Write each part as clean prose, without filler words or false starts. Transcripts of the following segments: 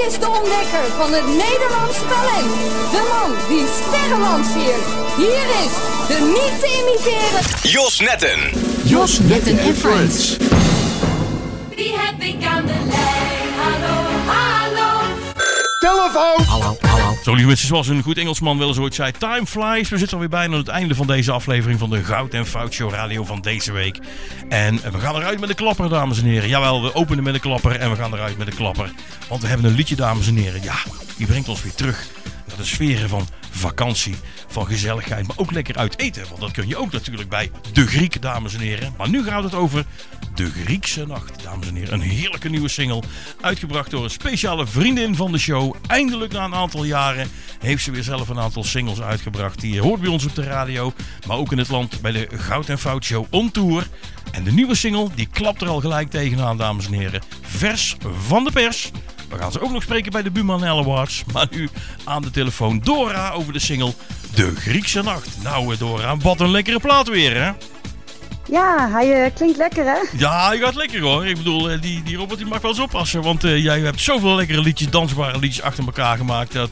is de ontdekker van het Nederlands talent. De man die sterren lanceert. Hier is de niet te imiteren Jos Netten. Jos Netten en Friends. Wie heb ik aan de lijn? Hallo, hallo. Telefoon! Hallo. Zo lieve mensen, zoals een goed Engelsman wel eens ooit zei, time flies. We zitten alweer bijna aan het einde van deze aflevering van de Goud en Fout Show Radio van deze week. En we gaan eruit met de klapper, dames en heren. Jawel, we openen met de klapper en we gaan eruit met de klapper. Want we hebben een liedje, dames en heren. Ja, die brengt ons weer terug naar de sferen van vakantie, van gezelligheid, maar ook lekker uit eten. Want dat kun je ook natuurlijk bij De Griek, dames en heren. Maar nu gaat het over De Griekse Nacht, dames en heren. Een heerlijke nieuwe single, uitgebracht door een speciale vriendin van de show. Eindelijk na een aantal jaren heeft ze weer zelf een aantal singles uitgebracht. Die hoort bij ons op de radio, maar ook in het land bij de Goud en Fout Show on Tour. En de nieuwe single, die klapt er al gelijk tegenaan, dames en heren. Vers van de pers. We gaan ze ook nog spreken bij de Buurman Awards. Maar nu aan de telefoon Dora over de single De Griekse Nacht. Nou Dora, wat een lekkere plaat weer, hè? Ja, hij klinkt lekker, hè? Ja, hij gaat lekker hoor. Ik bedoel, die Robert die mag wel eens oppassen. Want jij hebt zoveel lekkere liedjes, dansbare liedjes achter elkaar gemaakt. Dat,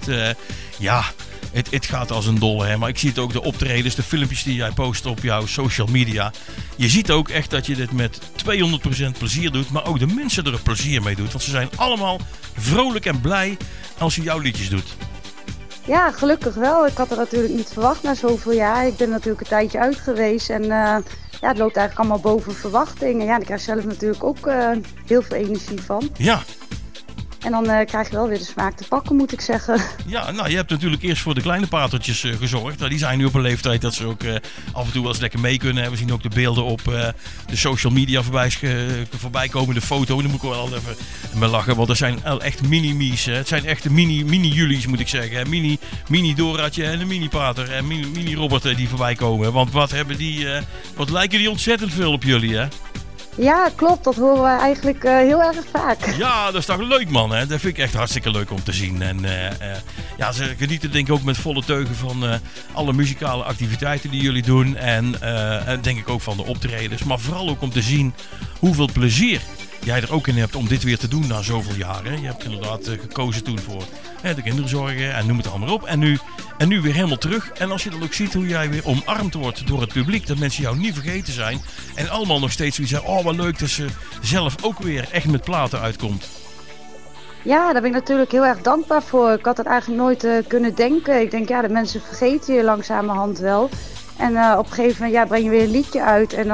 het gaat als een dolle, hè. Maar ik zie het ook, de optredens, de filmpjes die jij post op jouw social media. Je ziet ook echt dat je dit met 200% plezier doet. Maar ook de mensen er plezier mee doet. Want ze zijn allemaal vrolijk en blij als je jouw liedjes doet. Ja, gelukkig wel. Ik had het natuurlijk niet verwacht na zoveel jaar. Ik ben natuurlijk een tijdje uit geweest en het loopt eigenlijk allemaal boven verwachtingen. Ja, daar krijg je zelf natuurlijk ook heel veel energie van. Ja. En dan krijg je wel weer de smaak te pakken, moet ik zeggen. Ja, nou, je hebt natuurlijk eerst voor de kleine patertjes gezorgd. Nou, die zijn nu op een leeftijd dat ze ook af en toe wel eens lekker mee kunnen. We zien ook de beelden op de social media voorbij komen. De foto, daar moet ik wel even mee lachen. Want er zijn echt mini-mies. Het zijn echt mini-Julies, moet ik zeggen. Mini-Doraatje en een mini-pater en mini-Robert die voorbij komen. Want wat lijken die ontzettend veel op jullie, hè? Ja, klopt. Dat horen we eigenlijk heel erg vaak. Ja, dat is toch leuk, man. Hè? Dat vind ik echt hartstikke leuk om te zien. En ze genieten denk ik ook met volle teugen van alle muzikale activiteiten die jullie doen. En denk ik ook van de optredens. Maar vooral ook om te zien hoeveel plezier jij er ook in hebt om dit weer te doen na zoveel jaren. Je hebt inderdaad gekozen toen voor de kinderzorg en noem het allemaal op. En nu weer helemaal terug. En als je dan ook ziet hoe jij weer omarmd wordt door het publiek. Dat mensen jou niet vergeten zijn. En allemaal nog steeds zoiets zeggen. Oh, wat leuk dat ze zelf ook weer echt met platen uitkomt. Ja, daar ben ik natuurlijk heel erg dankbaar voor. Ik had het eigenlijk nooit kunnen denken. Ik denk, de mensen vergeten je langzamerhand wel. En op een gegeven moment breng je weer een liedje uit. En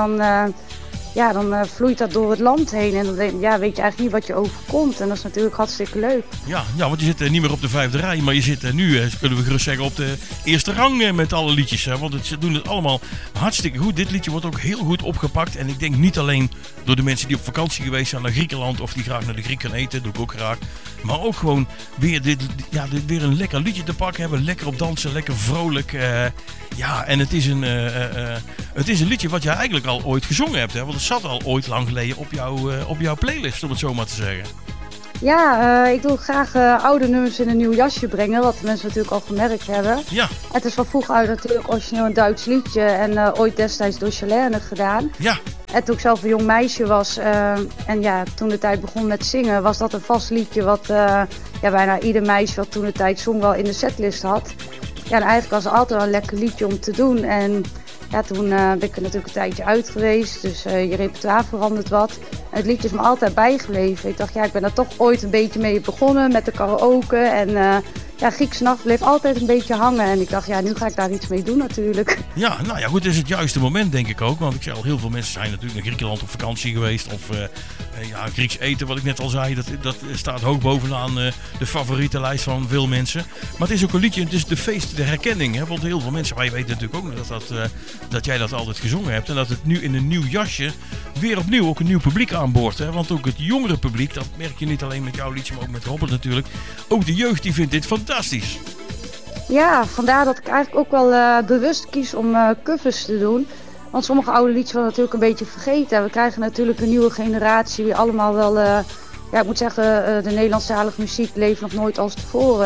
dan vloeit dat door het land heen. En dan weet je eigenlijk niet wat je overkomt. En dat is natuurlijk hartstikke leuk. Ja, want je zit niet meer op de 5e rij. Maar je zit nu, kunnen we gerust zeggen, op de eerste rang met alle liedjes. Hè? Want ze doen het allemaal hartstikke goed. Dit liedje wordt ook heel goed opgepakt. En ik denk niet alleen door de mensen die op vakantie geweest zijn naar Griekenland. Of die graag naar de Griek gaan eten. Dat doe ik ook graag. Maar ook gewoon weer weer een lekker liedje te pakken hebben. Lekker op dansen, lekker vrolijk. En het is een liedje wat jij eigenlijk al ooit gezongen hebt. Hè? Want het zat al ooit lang geleden op jouw playlist, om het zo maar te zeggen. Ja, ik doe graag oude nummers in een nieuw jasje brengen. Wat de mensen natuurlijk al gemerkt hebben. Ja. Het is van vroeger uit natuurlijk origineel een Duits liedje. En ooit destijds door Chalerne gedaan. Ja. En toen ik zelf een jong meisje was toen de tijd begon met zingen, was dat een vast liedje wat bijna ieder meisje wat toen de tijd zong wel in de setlist had. Ja, en eigenlijk was het altijd wel een lekker liedje om te doen. En toen ben ik er natuurlijk een tijdje uit geweest. Dus je repertoire verandert wat. En het liedje is me altijd bijgebleven. Ik dacht, ik ben daar toch ooit een beetje mee begonnen met de karaoke. En Griekse Nacht bleef altijd een beetje hangen. En ik dacht, nu ga ik daar iets mee doen natuurlijk. Ja, goed, het is het juiste moment denk ik ook. Want ik zei al, heel veel mensen zijn natuurlijk naar Griekenland op vakantie geweest. Of Grieks eten, wat ik net al zei. Dat staat hoog bovenaan de favoriete lijst van veel mensen. Maar het is ook een liedje, het is de feest, de herkenning. Hè? Want heel veel mensen, maar je weet natuurlijk ook dat jij dat altijd gezongen hebt. En dat het nu in een nieuw jasje weer opnieuw ook een nieuw publiek aanboort. Hè? Want ook het jongere publiek, dat merk je niet alleen met jouw liedje, maar ook met Robert natuurlijk. Ook de jeugd die vindt dit fantastisch. Ja, vandaar dat ik eigenlijk ook wel bewust kies om covers te doen. Want sommige oude liedjes worden natuurlijk een beetje vergeten. We krijgen natuurlijk een nieuwe generatie die allemaal wel... ik moet zeggen, de Nederlandstalige muziek leeft nog nooit als tevoren.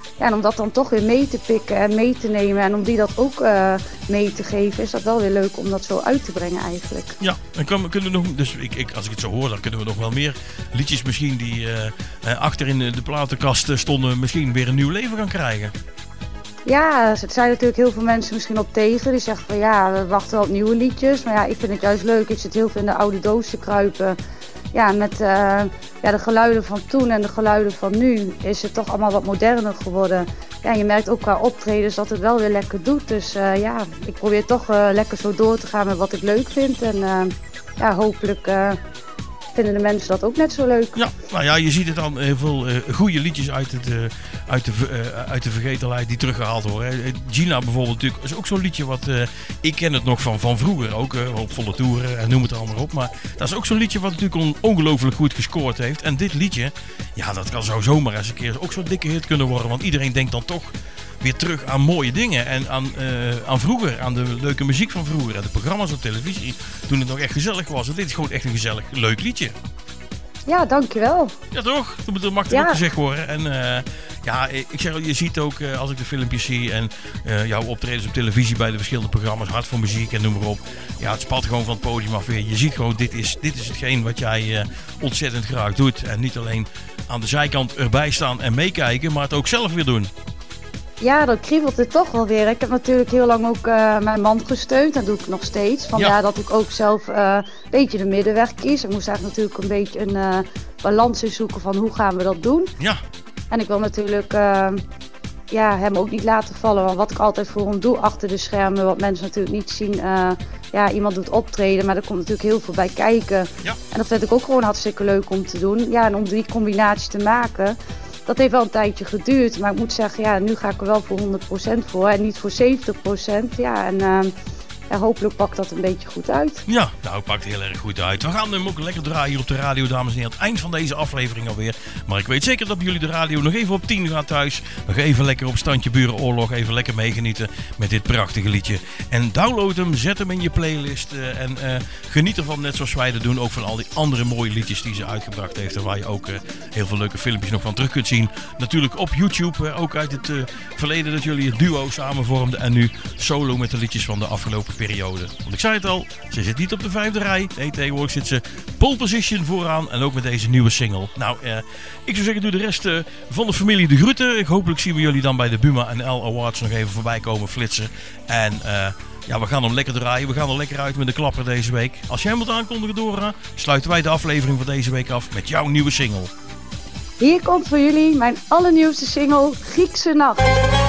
Ja, en om dat dan toch weer mee te pikken en mee te nemen en om die dat ook mee te geven, is dat wel weer leuk om dat zo uit te brengen eigenlijk. Ja, en kunnen we nog, dus als ik het zo hoor, dan kunnen we nog wel meer liedjes misschien die achter in de platenkast stonden, misschien weer een nieuw leven gaan krijgen. Ja, er zijn natuurlijk heel veel mensen misschien op tegen. Die zeggen van ja, we wachten wel op nieuwe liedjes. Maar ja, ik vind het juist leuk. Ik zit heel veel in de oude doos te kruipen. Ja, met de geluiden van toen en de geluiden van nu is het toch allemaal wat moderner geworden. Ja, je merkt ook qua optredens dat het wel weer lekker doet. Dus ik probeer toch lekker zo door te gaan met wat ik leuk vind. En hopelijk vinden de mensen dat ook net zo leuk. Ja, nou ja, je ziet het dan heel veel goede liedjes uit de vergetelheid die teruggehaald worden. Gina bijvoorbeeld natuurlijk is ook zo'n liedje wat ik ken het nog van vroeger ook, op volle toeren en noem het allemaal op. Maar dat is ook zo'n liedje wat natuurlijk ongelooflijk goed gescoord heeft. En dit liedje, ja, dat kan zomaar eens een keer ook zo'n dikke hit kunnen worden. Want iedereen denkt dan toch weer terug aan mooie dingen en aan vroeger, aan de leuke muziek van vroeger en de programma's op televisie toen het nog echt gezellig was. En dit is gewoon echt een gezellig, leuk liedje. Ja, dankjewel. Ja toch? Dat mag er ook gezegd worden. En ik zeg al, je ziet ook als ik de filmpjes zie en jouw optredens op televisie bij de verschillende programma's, Hart voor Muziek en noem maar op. Ja, het spat gewoon van het podium af weer. Je ziet gewoon, dit is hetgeen wat jij ontzettend graag doet. En niet alleen aan de zijkant erbij staan en meekijken, maar het ook zelf weer doen. Ja, dan kriebelt het toch wel weer. Ik heb natuurlijk heel lang ook mijn man gesteund. Dat doe ik nog steeds. Vandaar dat ik ook zelf een beetje de middenweg kies. Ik moest eigenlijk natuurlijk een beetje een balans in zoeken van hoe gaan we dat doen. Ja. En ik wil natuurlijk hem ook niet laten vallen. Want wat ik altijd voor hem doe achter de schermen, wat mensen natuurlijk niet zien. Iemand doet optreden, maar er komt natuurlijk heel veel bij kijken. Ja. En dat vind ik ook gewoon hartstikke leuk om te doen. Ja, en om die combinatie te maken. Dat heeft wel een tijdje geduurd, maar ik moet zeggen, ja, nu ga ik er wel voor 100% voor en niet voor 70%. Ja, en hopelijk pakt dat een beetje goed uit. Ja, nou, het pakt heel erg goed uit. We gaan hem ook lekker draaien hier op de radio, dames en heren. Aan het eind van deze aflevering alweer. Maar ik weet zeker dat jullie de radio nog even op 10 gaan thuis. Nog even lekker op standje Burenoorlog. Even lekker meegenieten met dit prachtige liedje. En download hem, zet hem in je playlist. En geniet ervan, net zoals wij dat doen. Ook van al die andere mooie liedjes die ze uitgebracht heeft. En waar je ook heel veel leuke filmpjes nog van terug kunt zien. Natuurlijk op YouTube. Ook uit het verleden dat jullie het duo samen vormden. En nu solo met de liedjes van de afgelopen periode. Want ik zei het al, ze zit niet op de 5e rij. Nee, tegenwoordig zit ze pole position vooraan. En ook met deze nieuwe single. Nou, ik zou zeggen, doe de rest van de familie de groeten. Hopelijk zien we jullie dan bij de Buma en L Awards nog even voorbij komen flitsen. En we gaan hem lekker draaien. We gaan er lekker uit met de klapper deze week. Als jij hem wilt aankondigen, Dora, sluiten wij de aflevering van deze week af met jouw nieuwe single. Hier komt voor jullie mijn allernieuwste single, Griekse Nacht.